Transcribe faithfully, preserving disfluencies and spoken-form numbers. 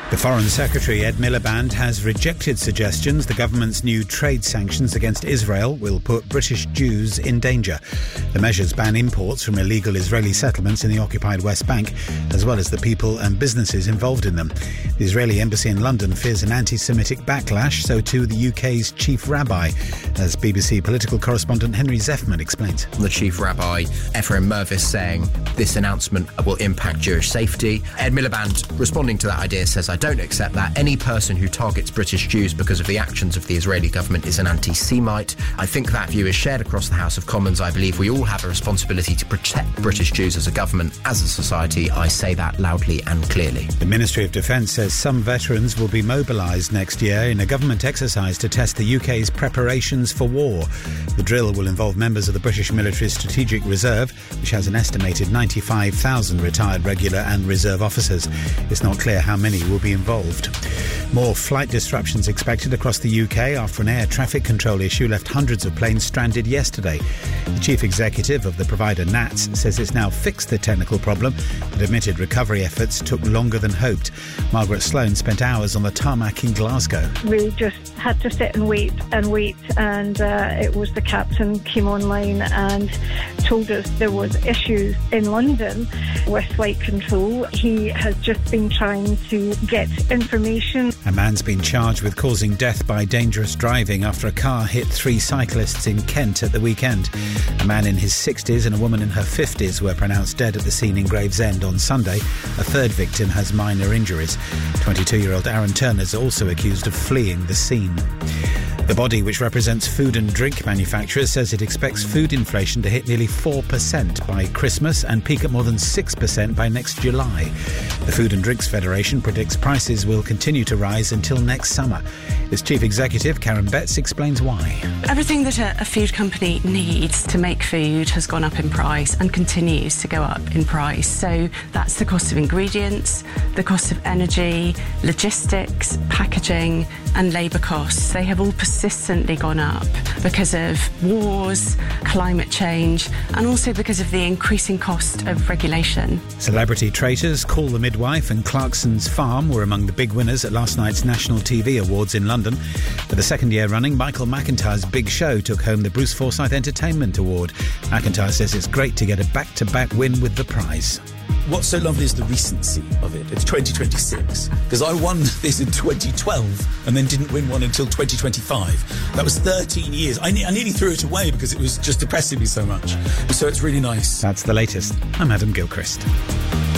The Foreign Secretary, Ed Miliband, has rejected suggestions the government's new trade sanctions against Israel will put British Jews in danger. The measures ban imports from illegal Israeli settlements in the occupied West Bank, as well as the people and businesses involved in them. The Israeli embassy in London fears an anti-Semitic backlash, so too the U K's chief rabbi, as B B C political correspondent Henry Zeffman explains. The chief rabbi, Ephraim Mervis, saying this announcement will impact Jewish safety. Ed Miliband, responding to that idea, says, I don't accept that. Any person who targets British Jews because of the actions of the Israeli government is an anti-Semite. I think that view is shared across the House of Commons. I believe we all have a responsibility to protect British Jews as a government, as a society. I say that loudly and clearly. The Ministry of Defence says some veterans will be mobilised next year in a government exercise to test the U K's preparations for war. The drill will involve members of the British Military Strategic Reserve, which has an estimated ninety-five thousand retired regular and reserve officers. It's not clear how many will be involved. More flight disruptions expected across the U K after an air traffic control issue left hundreds of planes stranded yesterday. The chief executive of the provider N A T S says it's now fixed the technical problem, but admitted recovery efforts took longer than hoped. Margaret Sloan spent hours on the tarmac in Glasgow. We just had to sit and wait and wait, and uh, it was the captain came online and told us there was issues in London with flight control. He has just been trying to get information. A man's been charged with causing death by dangerous driving after a car hit three cyclists in Kent at the weekend. A man in his sixties and a woman in her fifties were pronounced dead at the scene in Gravesend on Sunday. A third victim has minor injuries. twenty-two-year-old Aaron Turner is also accused of fleeing the scene. The body, which represents food and drink manufacturers, says it expects food inflation to hit nearly four percent by Christmas and peak at more than six percent by next July. The Food and Drinks Federation predicts prices will continue to rise until next summer. Its chief executive, Karen Betts, explains why. Everything that a, a food company needs to make food has gone up in price and continues to go up in price. So that's the cost of ingredients, the cost of energy, logistics, packaging and labour costs. They have all persistently gone up because of wars, climate change and also because of the increasing cost of regulation. Celebrity traitors Call the Midwife and Clarkson's Farm were among the big winners at last night's National T V Awards in London. For the second year running, Michael McIntyre's Big Show took home the Bruce Forsyth Entertainment Award. McIntyre says it's great to get a back-to-back win with the prize. What's so lovely is the recency of it. It's twenty twenty-six. Because I won this in twenty twelve and then didn't win one until twenty twenty-five. That was thirteen years. I, ne- I nearly threw it away because it was just depressing me so much. So it's really nice. That's the latest. I'm Adam Gilchrist.